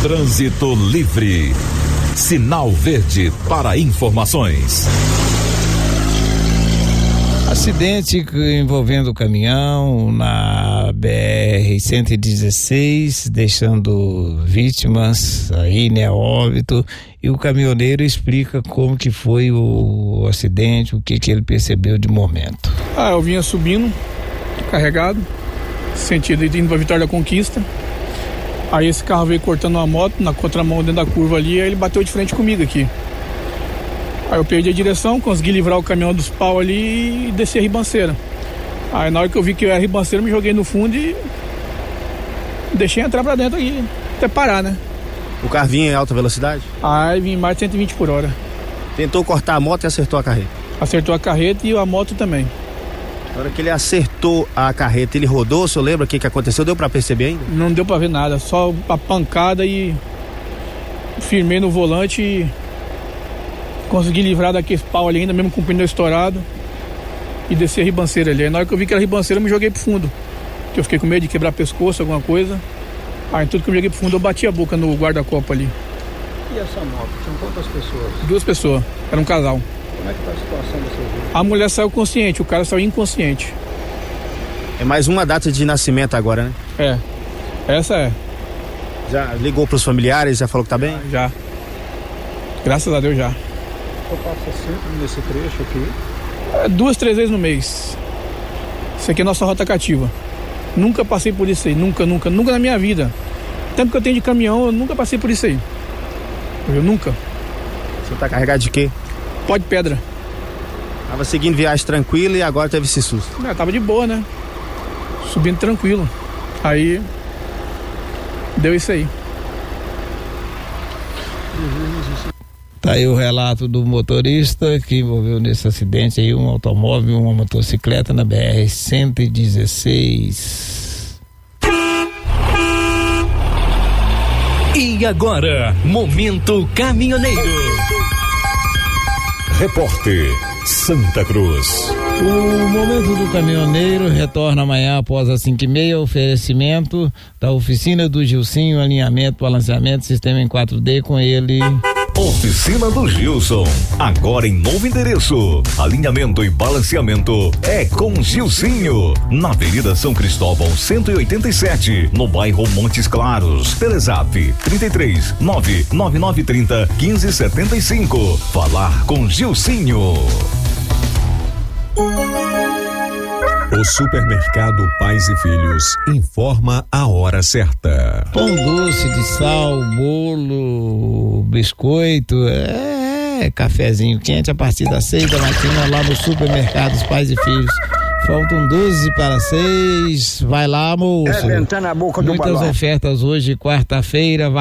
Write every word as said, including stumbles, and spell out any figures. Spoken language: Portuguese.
Trânsito livre. Sinal verde para informações. Acidente envolvendo o caminhão na B R cento e dezesseis, deixando vítimas aí, né, óbito, e o caminhoneiro explica como que foi o acidente, o que que ele percebeu de momento. Ah, eu vinha subindo, carregado, sentido indo pra Vitória da Conquista. Aí esse carro veio cortando uma moto na contramão dentro da curva ali, aí ele bateu de frente comigo aqui. Aí eu perdi a direção, consegui livrar o caminhão dos pau ali e desci a ribanceira. Aí na hora que eu vi que eu era a ribanceira, me joguei no fundo e deixei entrar pra dentro aí, até parar, né? O carro vinha em alta velocidade? Aí vinha mais de cento e vinte por hora. Tentou cortar a moto e acertou a carreta? Acertou a carreta e a moto também. Na hora que ele acertou a carreta, ele rodou, o senhor lembra o que que aconteceu? Deu pra perceber ainda? Não deu pra ver nada, só a pancada e firmei no volante e consegui livrar daquele pau ali ainda, mesmo com o pneu estourado, e descer a ribanceira ali. Aí na hora que eu vi que era ribanceira, eu me joguei pro fundo, que eu fiquei com medo de quebrar pescoço, alguma coisa. Aí tudo que eu me joguei pro fundo, eu bati a boca no guarda-copa ali. E essa moto? Tinham quantas pessoas? Duas pessoas, era um casal. Como é que tá a situação dessa vida? A mulher saiu consciente, o cara saiu inconsciente. É mais uma data de nascimento agora, né? É, essa é. Já ligou pros familiares, já falou que tá bem? Já. Graças a Deus já. Você passa sempre nesse trecho aqui? É, duas, três vezes no mês. Isso aqui é nossa rota cativa. Nunca passei por isso aí, nunca, nunca, nunca na minha vida. Tempo que eu tenho de caminhão, eu nunca passei por isso aí. Eu nunca. Você tá carregado de quê? Pó de pedra. Tava seguindo viagem tranquila e agora teve esse susto. É, tava de boa, né? Subindo tranquilo. Aí deu isso aí. Tá aí o relato do motorista que envolveu nesse acidente aí um automóvel e uma motocicleta na B R cento e dezesseis. E agora, Momento Caminhoneiro. Repórter Santa Cruz. O Momento do Caminhoneiro retorna amanhã após as cinco e meia, oferecimento da oficina do Gilcinho, alinhamento, balanceamento, sistema em quatro D com ele. Oficina do Gilson, agora em novo endereço. Alinhamento e balanceamento é com Gilcinho, na Avenida São Cristóvão cento e oitenta e sete, no bairro Montes Claros. Telezap trinta e três, nove nove nove trinta, quinze setenta e cinco. Falar com Gilcinho. O supermercado Pais e Filhos informa a hora certa. Pão doce de sal, bolo, biscoito, é, cafezinho quente a partir das seis da matina lá no supermercado Pais e Filhos. Faltam doze para seis. Vai lá, moço. É, ventando a boca do Muitas balão. ofertas hoje, quarta-feira.